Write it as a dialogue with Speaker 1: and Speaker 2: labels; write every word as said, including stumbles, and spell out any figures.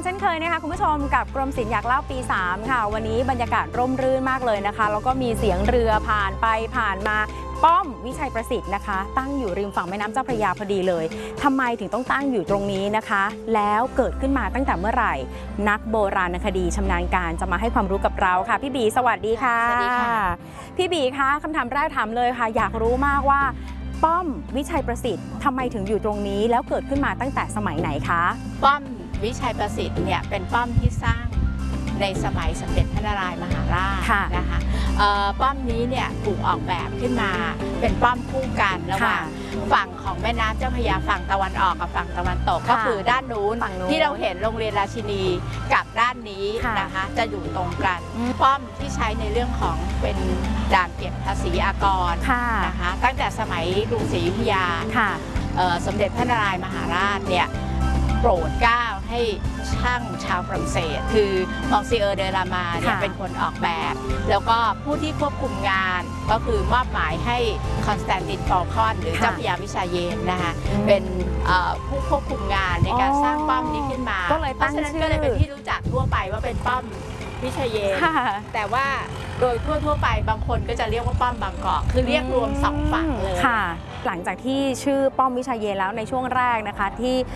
Speaker 1: เช่นเคยนะคะคุณผู้ชมกับกรมศิลป์อยากเล่าปีสามค่ะวันนี้บรรยากาศร่มรื่นมากเลยนะคะแล้วก็มีเสียงเรือผ่านไปผ่านมาป้อมวิชัยประสิทธิ์นะคะตั้งอยู่ริมฝั่งแม่น้ำเจ้าพระยาพอดีเลยทำไมถึงต้องตั้งอยู่ตรงนี้นะคะแล้วเกิดขึ้นมาตั้งแต่เมื่อไหร่นักโบราณคดีชำนาญการจะมาให้ความรู้กับเราค่ะพี่บีสวัสดีค่ะสวัสดีค่ะพี่บีคะคำถามแรกถามเลยค่ะอยากรู้มากว่าป้อมวิชัยประสิทธิ์ทำไมถึงอยู่ตรงนี้แล้วเกิดขึ้นมาตั้งแต่สมัยไหนคะ
Speaker 2: ป้อมวิชัยประสิทธิ์เนี่ยเป็นป้อมที่สร้างในสมัยสมเด็จพระนารายณ์มหาราชนะคะป้อมนี้เนี่ยถูกออกแบบขึ้นมาเป็นป้อมคู่กันระหว่างฝั่งของแม่น้ำเจ้าพระยาฝั่งตะวันออกกับฝั่งตะวันตกก็คือด้านนู้นที่เราเห็นโรงเรียนราชินีกับด้านนี้นะคะจะอยู่ตรงกันป้อมที่ใช้ในเรื่องของเป็นด่านเก็บภาษีอากรนะคะตั้งแต่สมัยกรุงศรีอยุธยาสมเด็จพระนารายณ์มหาราชเนี่ยโปรดเกล้าให้ช่างชาวฝรั่งเศสคือมองซีเออร์เดลามาเนี่ยเป็นคนออกแบบแล้วก็ผู้ที่ควบคุมงานก็คือมอบหมายให้คอนสแตนตินฟอลคอนหรือเจ้าพระยาวิชาเยนนะคะเป็นผู้ควบคุมงานในการสร้างป้อมนี้ขึ้นมา
Speaker 1: ก็เลยตั้งชื่อ
Speaker 2: ก็เลยเป็นที่รู้จักทั่วไปว่าเป็นป้อมวิชาเยนแต่ว่าโดยทั่วๆไปบางคนก็จะเรียกว่าป้อมบางกอกคือเรียกรวมสองฝั่งเลย
Speaker 1: ค่ะหลังจากที่ชื่อป้อมวิชาเยนแล้วในช่วงแรกนะคะที่